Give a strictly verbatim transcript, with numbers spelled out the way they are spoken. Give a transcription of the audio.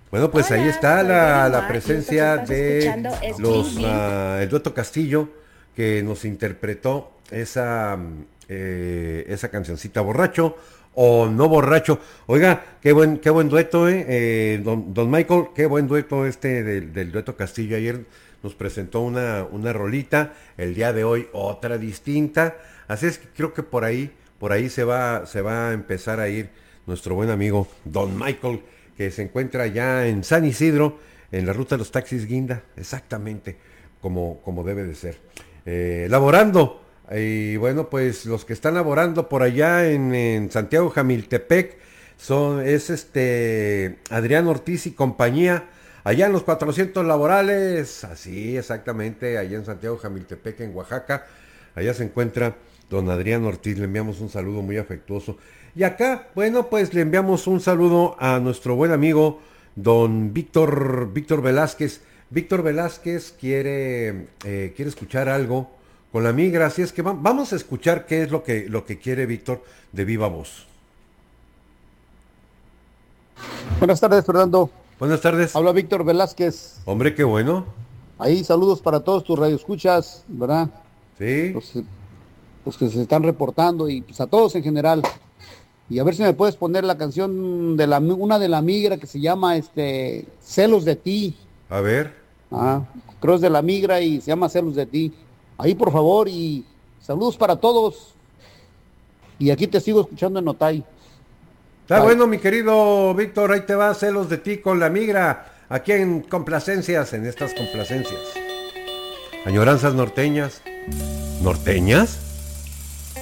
Bueno, pues ahí Hola, está soy la, la Belima y esto que presencia estás de escuchando es los Bling Bling. ah, el dueto Castillo que nos interpretó esa mm, eh, esa cancioncita borracho o no borracho. Oiga, qué buen qué buen dueto, eh, Eh, don, don Michael, qué buen dueto este del, del dueto Castillo. Ayer nos presentó una una rolita, el día de hoy otra distinta. Así es que creo que por ahí por ahí se va se va a empezar a ir nuestro buen amigo don Michael, que se encuentra ya en San Isidro, en la ruta de los taxis Guinda, exactamente como, como debe de ser. Eh, laborando, y bueno, pues los que están laborando por allá en, en Santiago Jamiltepec son, es este Adrián Ortiz y compañía, allá en los cuatrocientos laborales, así exactamente, allá en Santiago Jamiltepec, en Oaxaca. Allá se encuentra don Adrián Ortiz, le enviamos un saludo muy afectuoso. Y acá, bueno, pues le enviamos un saludo a nuestro buen amigo don Víctor, Víctor Velázquez. Víctor Velázquez quiere, eh, quiere escuchar algo con la migra, así es que va- vamos a escuchar qué es lo que, lo que quiere Víctor de viva voz. Buenas tardes, Fernando. Buenas tardes. Habla Víctor Velázquez. Hombre, qué bueno. Ahí saludos para todos tus radioescuchas, ¿verdad? Sí, Los, los que se están reportando y pues a todos en general. Y a ver si me puedes poner la canción de la una de la migra que se llama este Celos de ti. a ver. Ah, creo es de la migra y se llama Celos de ti. Ahí por favor y saludos para todos. Y aquí te sigo escuchando en Otay. Está Bye. bueno, mi querido Víctor, ahí te va, celos de ti con la migra, aquí en complacencias, en estas complacencias. Añoranzas norteñas. ¿Norteñas?